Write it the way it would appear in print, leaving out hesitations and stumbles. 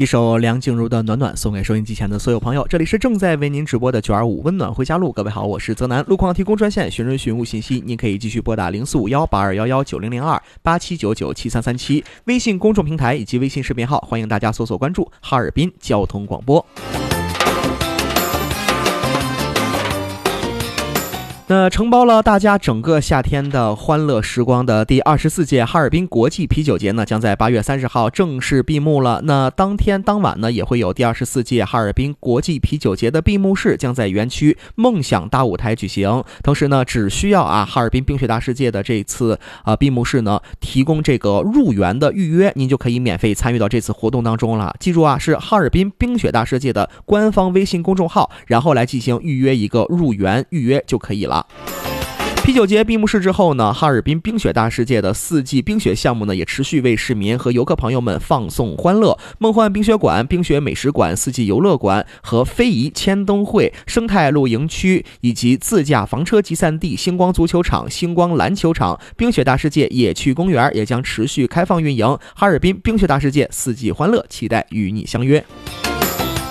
一首梁静茹的《暖暖》送给收音机前的所有朋友，这里是正在为您直播的925温暖回家路。各位好，我是泽南。路况提供专线寻人寻物信息，您可以继续拨打04518211900287997337，微信公众平台以及微信视频号，欢迎大家搜索关注哈尔滨交通广播。那承包了大家整个夏天的欢乐时光的第24届哈尔滨国际啤酒节呢，将在8月30号正式闭幕了。那当天当晚呢，也会有第24届哈尔滨国际啤酒节的闭幕式，将在园区梦想大舞台举行。同时呢，只需要哈尔滨冰雪大世界的这次闭幕式呢，提供这个入园的预约，您就可以免费参与到这次活动当中了。记住是哈尔滨冰雪大世界的官方微信公众号，然后来进行预约一个入园预约就可以了。啤酒节闭幕式之后呢，哈尔滨冰雪大世界的4季冰雪项目呢，也持续为市民和游客朋友们放送欢乐。梦幻冰雪馆、冰雪美食馆、4季游乐馆和非遗千灯会、生态露营区以及自驾房车集散地、星光足球场、星光篮球场、冰雪大世界野趣公园也将持续开放运营。哈尔滨冰雪大世界4季欢乐，期待与你相约。